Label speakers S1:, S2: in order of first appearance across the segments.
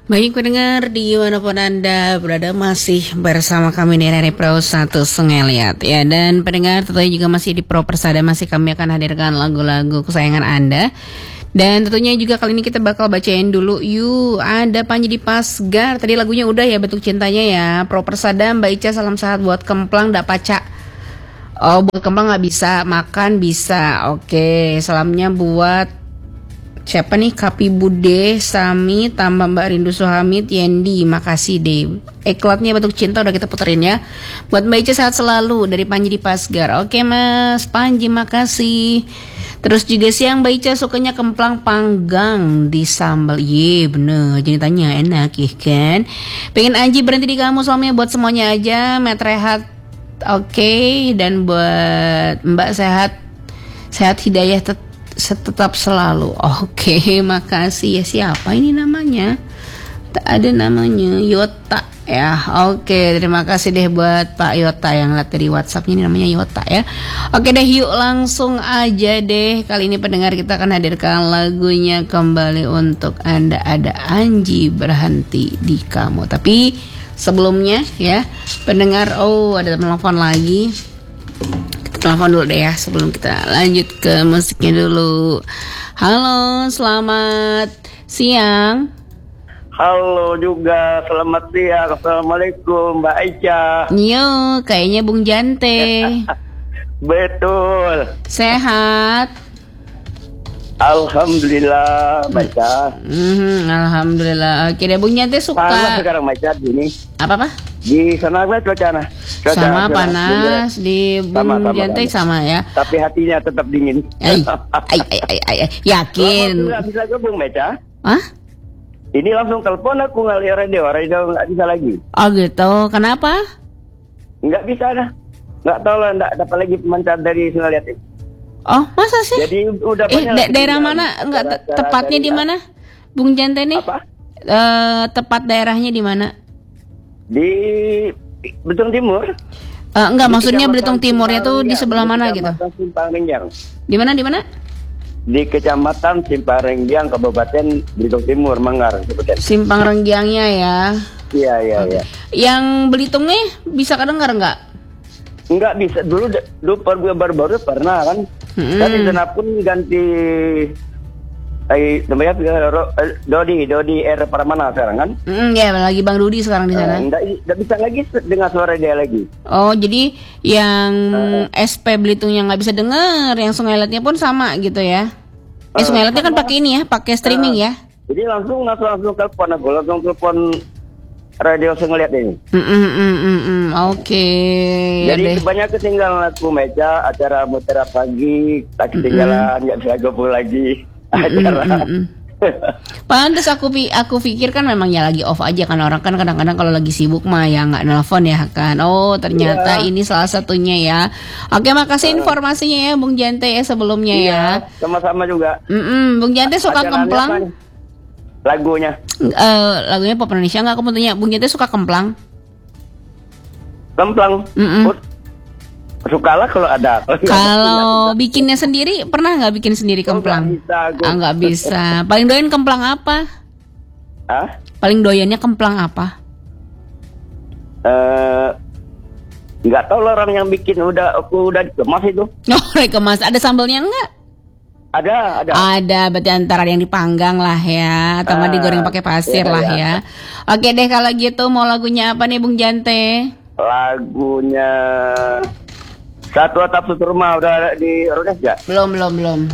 S1: Baik pendengar dimanapun Anda berada masih bersama kami di RRI Pro 1 Sungai Liat ya. Dan pendengar tentunya juga masih di Pro Persada, masih kami akan hadirkan lagu-lagu kesayangan Anda. Dan tentunya juga kali ini kita bakal bacain dulu yuk. Ada Panji di Pasgar, tadi lagunya udah ya, Bentuk Cintanya ya. Pro Persada Mbak Ica salam sehat buat Kemplang dak paca. Oh buat Kemplang gak bisa, makan bisa. Oke, salamnya buat siapa nih? Kapi Bude, Sami, tambah Mbak Rindu Suhamid, Yendi, makasih deh. Eklatnya Bentuk Cinta udah kita puterin ya. Buat Mbak Ica sehat selalu dari Panji di Pasgar. Oke Mas Panji, makasih. Terus juga siang Mbak Ica sukanya kemplang panggang di sambal. Ye bener, jadi tanya enak ya kan. Pengen Anji berhenti di kamu, suaminya buat semuanya aja. Met Rehat, oke. Dan buat Mbak sehat hidayah tetap selalu. Oke, makasih ya. Siapa ini namanya? Tak ada namanya, Yota ya. Oke, terima kasih deh buat Pak Yota yang lihat dari WhatsAppnya, ini namanya Yota ya. Oke deh, yuk langsung aja deh. Kali ini pendengar kita akan hadirkan lagunya kembali untuk Anda. Ada Anji berhenti di kamu. Tapi sebelumnya ya pendengar, ada telepon lagi. Telepon dulu deh ya sebelum kita lanjut ke musiknya dulu. Halo, selamat siang.
S2: Halo juga, selamat siang. Assalamualaikum Mbak Ica.
S1: Yo, kayaknya Bung Jante.
S2: Betul.
S1: Sehat.
S2: Alhamdulillah Mbak Ica.
S1: Alhamdulillah. Oke deh, Bung Jante suka.
S2: Panas sekarang Mbak Ica gini.
S1: Apa?
S2: Di sana cuaca
S1: sama panas di Bung Jante sama ya.
S2: Tapi hatinya tetap dingin.
S1: Yakin.
S2: Nggak bisa gabung Mbak Ica.
S1: Hah?
S2: Ini langsung telepon aku ngeliat radio nggak bisa lagi.
S1: Oh gitu, kenapa?
S2: Nggak bisa dah. Nggak tahu lah, nggak dapat lagi pemancar dari Sungai Liat ini.
S1: Oh masa sih?
S2: Jadi udah banyak.
S1: Daerah mana? Enggak tepatnya di mana? Bung Jante nih?
S2: Apa?
S1: Tepat daerahnya di mana?
S2: Di Belitung Timur.
S1: Enggak, maksudnya Belitung Timurnya tuh di sebelah mana gitu?
S2: Simpang Renjang.
S1: Di mana?
S2: Di Kecamatan Simpang Renjang, Kabupaten Belitung Timur, Manggar.
S1: Simpang Renjangnya ya.
S2: Iya.
S1: Yang Belitung nih bisa kedengar nggak?
S2: Nggak bisa. Dulu baru-baru pernah kan. Tapi sana pun ganti namanya Dodi R Paramana sekarang kan?
S1: Ya lagi Bang Dudi sekarang di sana.
S2: Nggak bisa lagi dengar suara dia lagi.
S1: Oh jadi yang SP Belitung yang nggak bisa dengar, yang Sungai Liatnya pun sama gitu ya? Sungai Liatnya kan pakai ini ya, pakai streaming ya?
S2: Jadi langsung telepon radio Sungai Liat ini.
S1: Oke.
S2: Jadi banyak ketinggalan aku meja acara mutiara pagi, tak ketinggalan, nggak bisa gabung lagi.
S1: Pantes aku pikir kan memang ya lagi off aja kan, orang kan kadang-kadang kalau lagi sibuk mah ya nggak nelfon ya kan. Oh ternyata ini salah satunya ya. Oke, makasih informasinya ya Bung Jante ya sebelumnya ya.
S2: Sama-sama juga.
S1: Bung Jante suka kemplang?
S2: Lagunya
S1: pop Indonesia nggak? Aku mau tanya, Bung Jante suka kemplang?
S2: Sukalah kalau ada.
S1: Kalau bikinnya sendiri, pernah nggak bikin sendiri kemplang? Nggak bisa. Paling doyan kemplang apa? Paling doyannya kemplang apa?
S2: Nggak tahu lah, orang yang bikin aku udah dikemas itu.
S1: Oh, dikemas. Ada sambalnya nggak? Ada, berarti antara yang dipanggang lah ya, atau nggak digoreng pakai pasir lah ya. Oke deh kalau gitu, mau lagunya apa nih Bung Jante?
S2: Lagunya Satu Atap Satu Rumah udah di Rodes ya?
S1: Belum.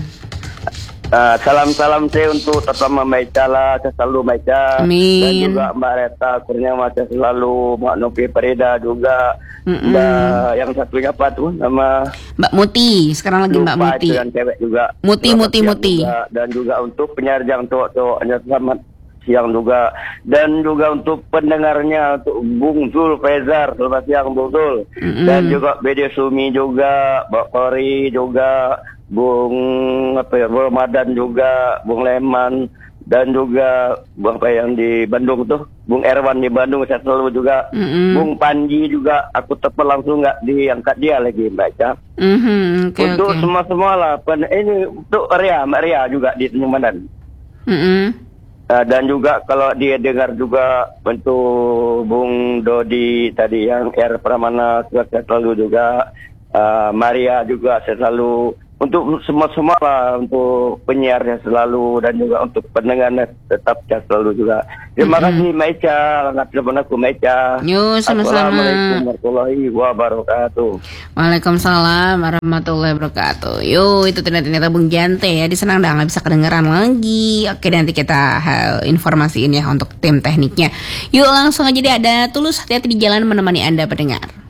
S2: Salam saya untuk terutama Mbak Ica lah, selalu Mbak Ica.
S1: Amin.
S2: Dan juga Mbak Reta Kurniawan selalu, Mbak Novi Perida juga. Mbak yang satunya apa tuh nama?
S1: Mbak Muti, sekarang lagi Mbak Muti.
S2: Dan cewek juga.
S1: Muti.
S2: Dan juga untuk penyarjang cowok-cowoknya selamat siang juga. Dan juga untuk pendengarnya, untuk Bung Zul Fezar, selamat siang Bung Zul. Dan juga Bede Sumi juga, Mbak Kori juga, Bung Ramadan juga, Bung Leman, dan juga Bung yang di Bandung tuh, Bung Erwan di Bandung, saya selalu juga, Bung Panji juga, aku telepon langsung nggak diangkat dia lagi Mbak Ica. Untuk semua lah, ini untuk Mbak Ria juga di Tanjung Pandan. Dan juga kalau dia dengar juga untuk Bung Dodi tadi yang Pramana selalu juga, Maria juga selalu, untuk semua lah, untuk penyiarnya selalu dan juga untuk pendengarnya tetap selalu juga. Terima kasih Maica, sangat telepon aku Maica.
S1: Yo, sama-sama.
S2: Assalamualaikum warahmatullahi wabarakatuh.
S1: Waalaikumsalam warahmatullahi wabarakatuh. Yo, itu ternyata Bung Jante ya, di sana udah nggak bisa kedengeran lagi. Oke, nanti kita informasiin ya untuk tim tekniknya. Yuk langsung aja deh, ada Tulus hati-hati di jalan menemani Anda pendengar.